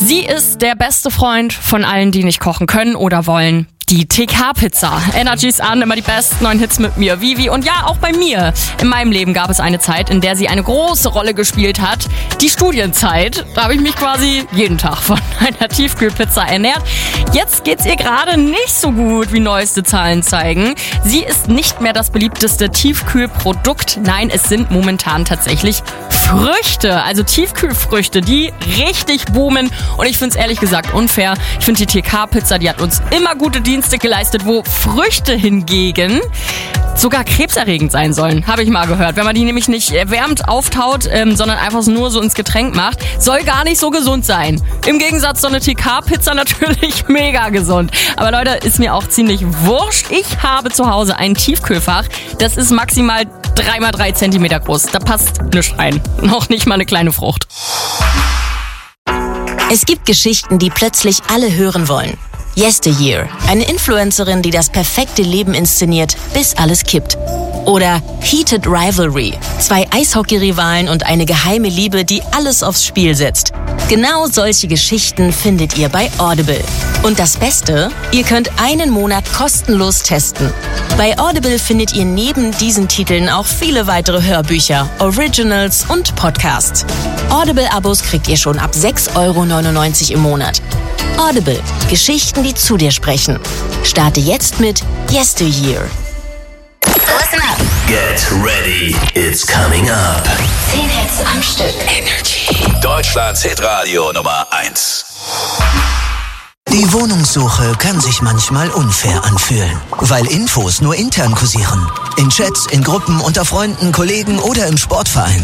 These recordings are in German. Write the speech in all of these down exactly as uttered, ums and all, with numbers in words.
Sie ist der beste Freund von allen, die nicht kochen können oder wollen. Die T K-Pizza. Energy's an, immer die besten neuen Hits mit mir, Vivi. Und ja, auch bei mir. In meinem Leben gab es eine Zeit, in der sie eine große Rolle gespielt hat. Die Studienzeit. Da habe ich mich quasi jeden Tag von einer Tiefkühlpizza ernährt. Jetzt geht's ihr gerade nicht so gut, wie neueste Zahlen zeigen. Sie ist nicht mehr das beliebteste Tiefkühlprodukt. Nein, es sind momentan tatsächlich Früchte, also Tiefkühlfrüchte, die richtig boomen. Und ich finde es ehrlich gesagt unfair. Ich finde die T K-Pizza, die hat uns immer gute Dienste geleistet, wo Früchte hingegen sogar krebserregend sein sollen, habe ich mal gehört. Wenn man die nämlich nicht erwärmt auftaut, ähm, sondern einfach nur so ins Getränk macht, soll gar nicht so gesund sein. Im Gegensatz zu einer T K-Pizza natürlich mega gesund. Aber Leute, ist mir auch ziemlich wurscht. Ich habe zu Hause ein Tiefkühlfach. Das ist maximal drei mal drei Zentimeter groß. Da passt nichts rein. Noch nicht mal eine kleine Frucht. Es gibt Geschichten, die plötzlich alle hören wollen. Yesteryear, eine Influencerin, die das perfekte Leben inszeniert, bis alles kippt. Oder Heated Rivalry, zwei Eishockey-Rivalen und eine geheime Liebe, die alles aufs Spiel setzt. Genau solche Geschichten findet ihr bei Audible. Und das Beste, ihr könnt einen Monat kostenlos testen. Bei Audible findet ihr neben diesen Titeln auch viele weitere Hörbücher, Originals und Podcasts. Audible-Abos kriegt ihr schon ab sechs Euro neunundneunzig im Monat. Audible. Geschichten, die zu dir sprechen. Starte jetzt mit Yesteryear. Listen up. Get ready. It's coming up. Zehn Hits am Stück. Energy. Deutschlands Hitradio Nummer eins. Die Wohnungssuche kann sich manchmal unfair anfühlen, weil Infos nur intern kursieren. In Chats, in Gruppen, unter Freunden, Kollegen oder im Sportverein.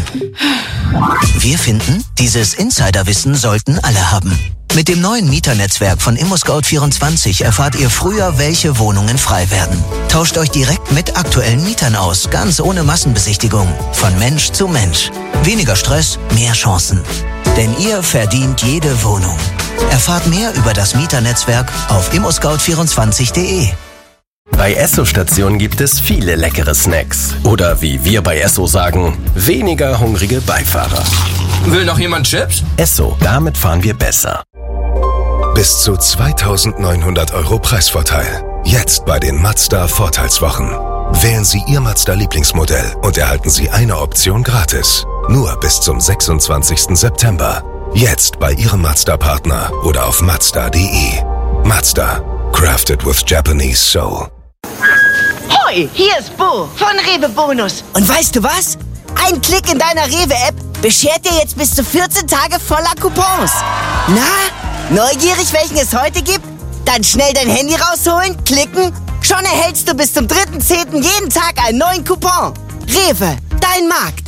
Wir finden, dieses Insiderwissen sollten alle haben. Mit dem neuen Mieternetzwerk von ImmoScout vierundzwanzig erfahrt ihr früher, welche Wohnungen frei werden. Tauscht euch direkt mit aktuellen Mietern aus, ganz ohne Massenbesichtigung. Von Mensch zu Mensch. Weniger Stress, mehr Chancen. Denn ihr verdient jede Wohnung. Erfahrt mehr über das Mieternetzwerk auf immo scout vierundzwanzig punkt de. Bei Esso-Stationen gibt es viele leckere Snacks. Oder wie wir bei Esso sagen, weniger hungrige Beifahrer. Will noch jemand Chips? Esso, damit fahren wir besser. Bis zu zweitausendneunhundert Euro Preisvorteil. Jetzt bei den Mazda Vorteilswochen. Wählen Sie Ihr Mazda-Lieblingsmodell und erhalten Sie eine Option gratis. Nur bis zum sechsundzwanzigsten September. Jetzt bei Ihrem Mazda-Partner oder auf mazda punkt de. Mazda. Crafted with Japanese Soul. Hoi, hier ist Bo von Rewe Bonus. Und weißt du was? Ein Klick in deiner Rewe-App beschert dir jetzt bis zu vierzehn Tage voller Coupons. Na, neugierig, welchen es heute gibt? Dann schnell dein Handy rausholen, klicken. Schon erhältst du bis zum dritten zehnten jeden Tag einen neuen Coupon. Rewe, dein Markt.